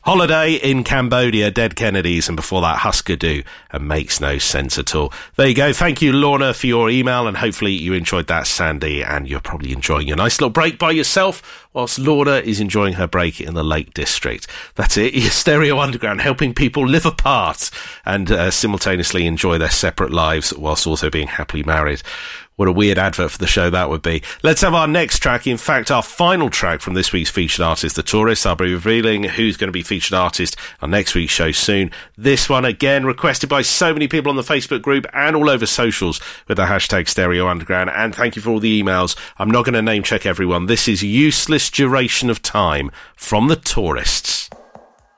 Holiday in Cambodia, Dead Kennedys, and before that Husker Du, and Makes No Sense at All. There you go. Thank you, Lorna, for your email, and hopefully you enjoyed that, Sandy, and you're probably enjoying your nice little break by yourself whilst Lorna is enjoying her break in the Lake District. That's it. Your Stereo Underground, helping people live apart and simultaneously enjoy their separate lives whilst also being happily married. What a weird advert for the show that would be. Let's have our next track. In fact, our final track from this week's featured artist, The Tourists. I'll be revealing who's going to be featured artist on next week's show soon. This one, again, requested by so many people on the Facebook group and all over socials with the hashtag Stereo Underground. And thank you for all the emails. I'm not going to name check everyone. This is Useless Duration of Time from The Tourists.